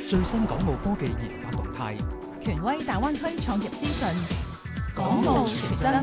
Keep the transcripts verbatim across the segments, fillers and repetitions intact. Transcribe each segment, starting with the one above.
最新港澳科技研發動態， 權威大灣區創業資訊， 港澳傳真。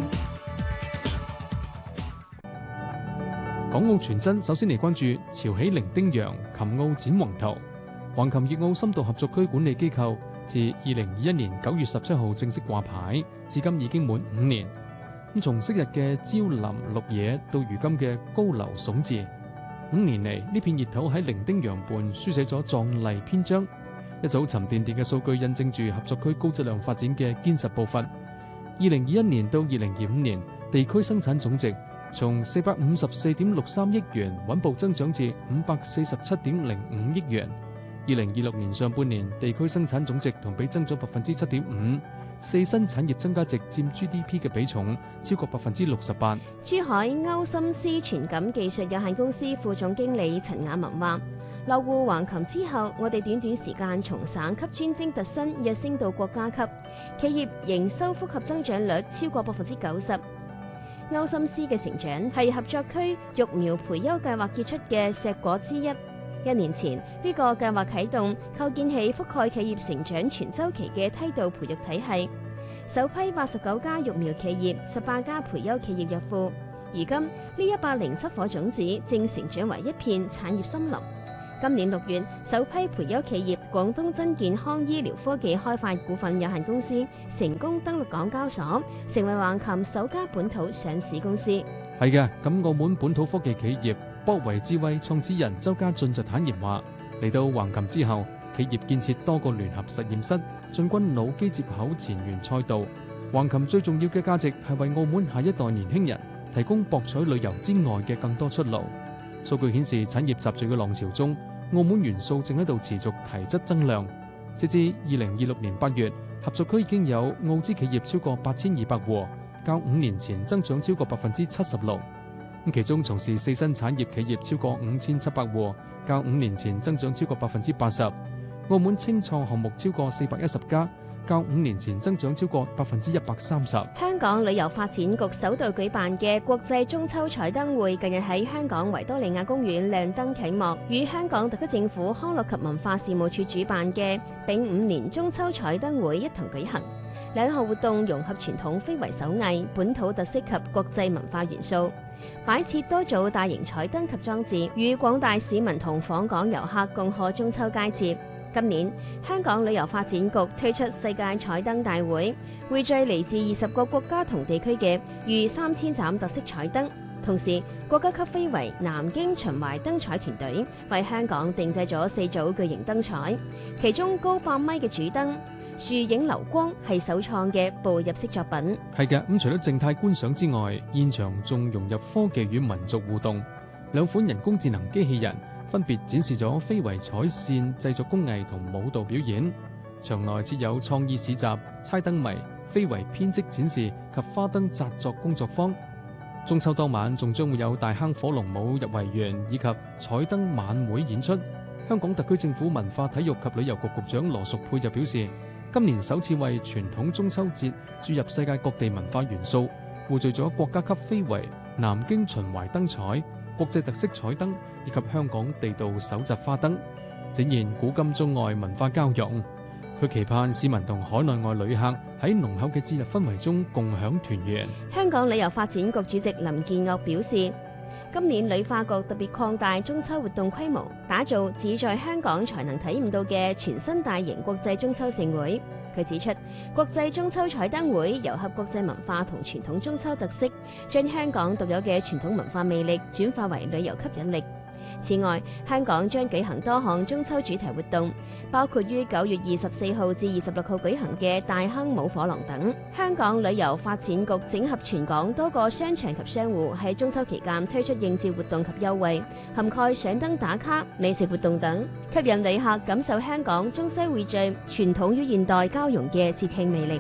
港澳傳真首先嚟關注潮起伶仃洋琴澳展宏圖。橫琴粵澳深度合作區管理機構自二零二一年九月十七號正式掛牌，至今已經滿五年。咁從昔日嘅蕉林綠野到如今嘅高樓聳峙，五年嚟呢片熱土喺伶仃洋畔書寫咗壯麗篇章。一早沉甸甸嘅數據印證住合作區高質量發展嘅堅實步伐。二零二一年到二零二五年，地區生產總值從四百五十四點六三億元穩步增長至五百四十七點零五億元。二零二六年上半年，地區生產總值同比增咗百分之七點五，四新產業增加值佔 G D P 嘅比重超過百分之六十八。 珠海歐心思傳感技術有限公司副總經理陳雅文話：落戶橫琴之後，我哋短短時間從省級專精特薪躍升到國家級，企業營收複合增長率超過百分之九十。歐心思嘅成長係合作區育苗培優計劃結出嘅碩果之一。一年前，呢、這個計劃啟動，構建起覆蓋企業成長全周期嘅梯度培育體系。首批八十九家育苗企業、十八家培優企業入庫。如今呢一百零七顆種子正成長為一片產業森林。今年六月，首批培優企業廣東真健康醫療科技開發股份有限公司成功登陸港交所，成為橫琴首家本土上市公司。 係嘅，咁澳門本土科技企業博維智慧創始人周家俊就坦言話：嚟到橫琴之後，企業建設多個聯合實驗室，進軍腦機接口前沿賽道。橫琴最重要嘅價值係為澳門下一代年輕人提供博彩旅遊之外嘅更多出路。數據顯示，產業集聚嘅浪潮中，澳門元素正喺度持續提質增量。截至二零二六年八月，合作區已經有澳資企業超過八千二百戶，較五年前增長超過百分之七十六。咁其中從事四新產業企業超過五千七百戶，較五年前增長超過百分之八十。澳門青創項目超過四百一十家，較五年前增長超過百分之一百三十。 香港旅遊發展局首度舉辦嘅國際中秋彩燈會，近日喺香港維多利亞公園亮燈啟幕，與香港特區政府康樂及文化事務處主辦嘅丙午年中秋彩燈會一同舉行。兩項活動融合傳統非遺手藝、本土特色及國際文化元素，擺設多組大型彩燈及裝置，與廣大市民同訪港遊客共賀中秋佳節。今年香港旅遊發展局推出世界彩燈大會，匯聚嚟自二十個國家同地區嘅逾三千盞特色彩燈。同時，國家級非遺南京秦淮燈彩團隊為香港定製咗四組巨型燈彩，其中高百米嘅主燈樹影流光係首創嘅步入式作品。 係嘅，咁除咗靜態觀賞之外，現場仲融入科技與民族互動，兩款人工智能機器人分別展示咗非遺彩線製作工藝同舞蹈表演。場內設有創意市集、猜燈謎、非遺編織展示及花燈紮作工作坊。中秋當晚仲將會有大坑火龍舞入圍園以及彩燈晚會演出。香港特區政府文化體育及旅遊局局長羅淑佩就表示，今年首次為傳統中秋節注入世界各地文化元素，匯聚咗國家級非遺南京秦淮燈彩、國際特色彩燈以及香港地道手紮花燈，展現古今中外文化交融。佢期盼市民同海內外旅客喺濃厚嘅節日氛圍中共享團圓。 香港旅遊發展局主席林建岳表示，今年旅發局特別擴大中秋活動規模，打造只在香港才能體驗到嘅全新大型國際中秋盛會。佢指出，國際中秋彩燈會糅合國際文化同傳統中秋特色，將香港獨有嘅傳統文化魅力轉化為旅遊吸引力。此外，香港將舉行多項中秋主題活動，包括於九月二十四號至二十六號舉行嘅大坑舞火龍等。香港旅遊發展局整合全港多個商場及商戶，喺中秋期間推出應節活動及優惠，涵蓋上燈打卡、美食活動等，吸引旅客感受香港中西匯聚、傳統與現代交融嘅節慶魅力。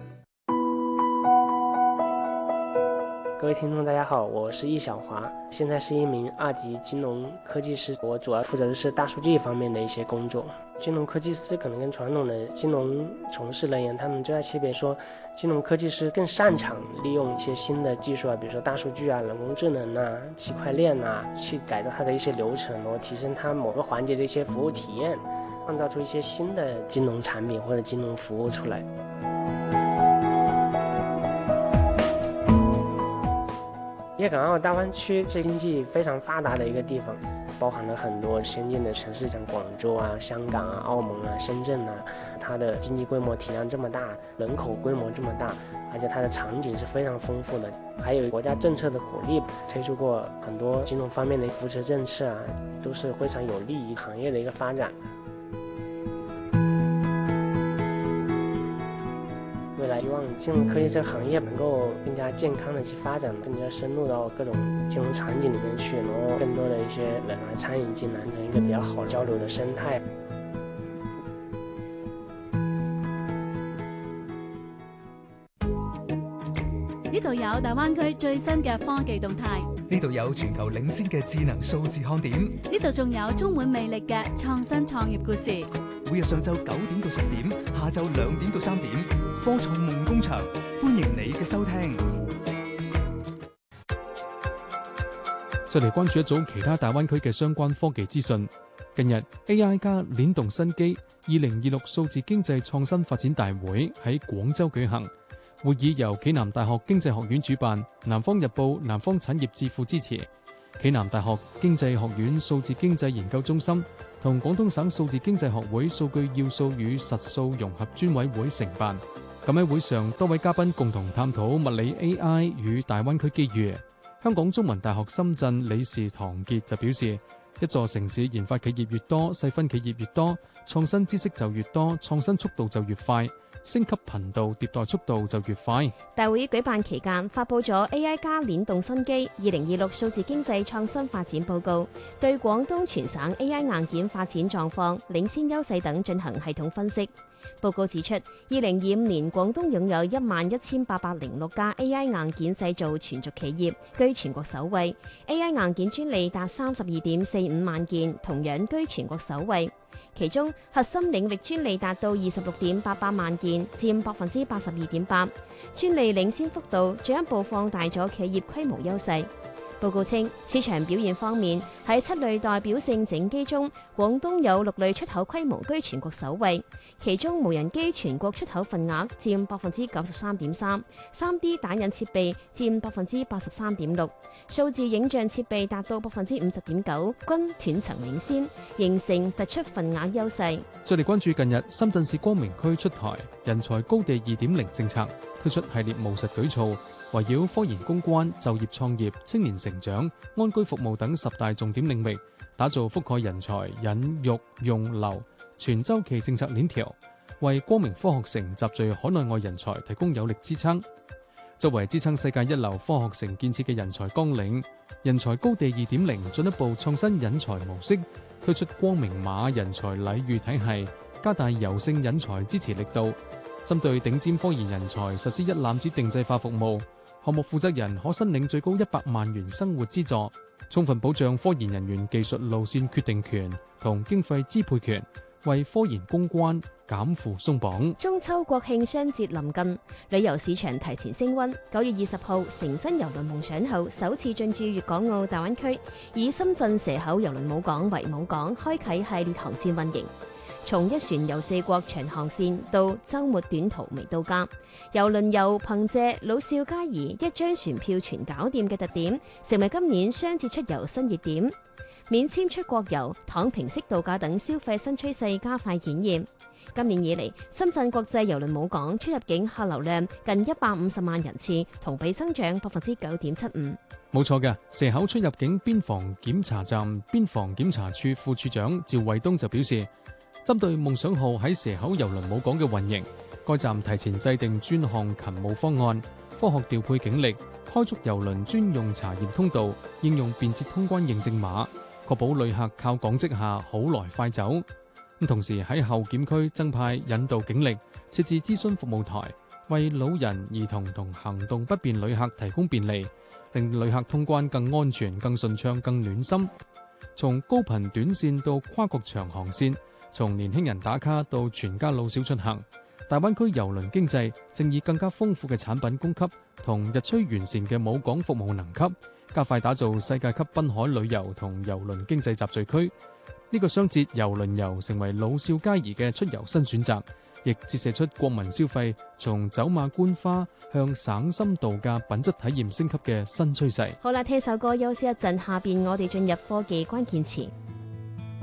各位聽眾大家好，我是易小華，現在是一名二級金融科技師，我主要負責的是大數據方面的一些工作。金融科技師可能跟傳統的金融從事人員，他們最大區別說，金融科技師更擅長利用一些新的技術啊，比如說大數據啊、人工智能啊、區塊鏈啊，去改造它的一些流程，然後提升它某個環節的一些服務體驗。 創造出一些新的金融產品或者金融服務出來。粵港澳大灣區這經濟非常發達的一個地方，包含了很多先進的城市，像廣州啊、香港啊、澳門啊、深圳啊，它的經濟規模體量這麼大，人口規模這麼大，而且它的場景是非常豐富的，還有國家政策的鼓勵，推出過很多金融方面的扶持政策啊，都是非常有利於行業的一個發展。未來希望金融科技這個行業能夠更加健康的去發展，更加深入到各種金融場景裡面去，然後更多的一些人來參與進來，成一個比較好交流的生態。 呢度有大灣區最新嘅科技動態， 呢度有全球領先嘅智能數字看點， 呢度仲有充滿魅力嘅創新創業故事。 每日上晝九點到十點，下晝兩點到三點，科創夢工場，歡迎你嘅收聽。 再嚟關注一組其他大灣區嘅相關科技資訊。近日 A I 加鏈動新機二零二六數字經濟創新發展大會喺廣州舉行。會議由暨南大學經濟學院主辦，南方日報、南方產業智庫支持。暨南大學經濟學院數字經濟研究中心同廣東省數字經濟學會數據要素與實數融合專委會承辦。咁喺會上，多位嘉賓共同探討物理 A I 與大灣區機遇。香港中文大學深圳理事唐傑就表示，一座城市研發企業越多，細分企業越多，創新知識就越多，創新速度就越快，升級頻道迭代速度就越快。 大會舉辦期間發佈咗 A I 加鏈動新機二零二六數字經濟創新發展報告，對廣東全省 A I 硬件發展狀況、領先優勢等進行系統分析。報告指出，二零二五年廣東擁有一萬一千八百零六家 A I 硬件製造全族企業，居全國首位。A I 硬件專利達三十二點四五萬件，同樣居全國首位。其中核心領域專利達到二十六點八八萬件，佔百分之八十二點八。專利領先幅度進一步放大咗企業規模優勢。報告稱，市場表現方面，喺七類代表性整機中，廣東有六類出口規模居全國首位，其中無人機全國出口份額佔百分之九十三點三，三 D 打印設備佔百分之八十三點六，數字影像設備達到百分之五十點九，均斷層領先，形成突出份額優勢。 再嚟關注近日深圳市光明區出台人才高地二點零政策，推出系列務實舉措，圍繞科研攻關、就業創業、青年成長、安居服務等十大重點領域，打造覆蓋人才引育用留全周期政策鏈條，為光明科學城集聚海內外人才提供有力支撐。作為支撐世界一流科學城建設嘅人才綱領，人才高地二點零進一步創新引才模式，推出光明碼人才禮遇體系，加大柔性引才支持力度，針對頂尖科研人才實施一攬子定制化服務。項目負責人可申領最高一百萬元生活資助，充分保障科研人員技術路線決定權同經費支配權，為科研攻關減負鬆綁。 中秋國慶雙節臨近，旅遊市場提前升溫。九月二十號，成真郵輪夢想號首次進駐粵港澳大灣區，以深圳蛇口郵輪母港為母港，開啟系列航線運營。從一船遊四國長航線到週末短途微度假，郵輪遊憑借老少皆宜、一張船票全搞掂嘅特點，成為今年雙節出遊新熱點。免簽出國遊、躺平式度假等消費新趨勢加快顯現。今年以嚟，深圳國際郵輪母港出入境客流量近一百五十萬人次，同比增長百分之九點七五。 冇錯嘅，蛇口出入境邊防檢查站邊防檢查處副處長趙衛東就表示，針對夢想號喺蛇口郵輪母港嘅運營，該站提前制定專項勤務方案，科學調配警力，開闢郵輪專用查驗通道，應用便捷通關認證碼，確保旅客靠港即下，好來快走。同時喺候檢區增派引導警力，設置諮詢服務台，為老人、兒童同行動不便旅客提供便利，令旅客通關更安全、更順暢、更暖心。從高頻短線到跨國長航線，從年輕人打卡到全家老小出行，大灣區郵輪經濟正以更加豐富嘅產品供給同日趨完善嘅母港服務能級，加快打造世界級濱海旅遊同郵輪經濟集聚區， 呢個雙節郵輪遊成為老少皆宜嘅出遊新選擇，亦折射出國民消費從走馬觀花向省心度假品質體驗升級嘅新趨勢。 好啦，聽首歌休息一陣，下邊我哋進入科技關鍵詞。